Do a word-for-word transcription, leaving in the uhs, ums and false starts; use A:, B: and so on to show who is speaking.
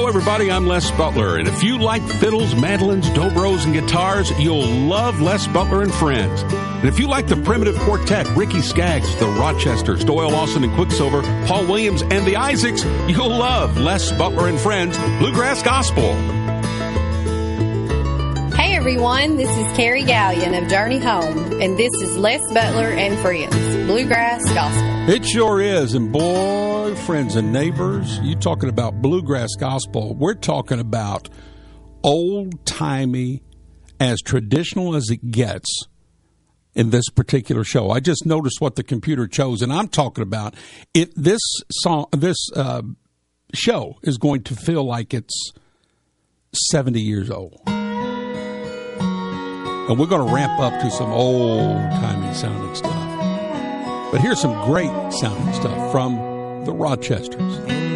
A: everybody. I'm Les Butler, and if you like fiddles, mandolins, dobros, and guitars, you'll love Les Butler and Friends. And if you like the Primitive Quartet, Ricky Skaggs, the Rochesters, Doyle Lawson and Quicksilver, Paul Williams, and the Isaacs, you'll love Les Butler and Friends, Bluegrass Gospel.
B: Hey everyone, this is Carrie Gallion of Journey Home, and this is Les Butler and Friends, Bluegrass Gospel.
C: It sure is, and boy, friends and neighbors, you talking about Bluegrass Gospel, we're talking about old-timey, as traditional as it gets in this particular show. I just noticed what the computer chose, and I'm talking about it. This song, this uh, show is going to feel like it's seventy years old. And we're going to ramp up to some old-timey sounding stuff. But here's some great sounding stuff from the Rochesters.